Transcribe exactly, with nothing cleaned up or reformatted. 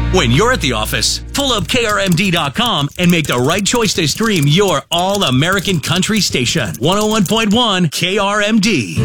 When you're at the office, pull up K R M D dot com and make the right choice to stream your all-American country station. one oh one point one K R M D.